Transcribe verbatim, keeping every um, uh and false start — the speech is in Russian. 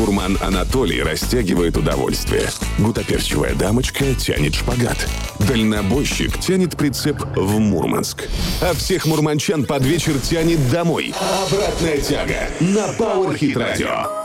Гурман Анатолий растягивает удовольствие. Гутоперчивая дамочка тянет шпагат. Дальнобойщик тянет прицеп в Мурманск. А всех мурманчан под вечер тянет домой. Обратная тяга на Power Hit Radio.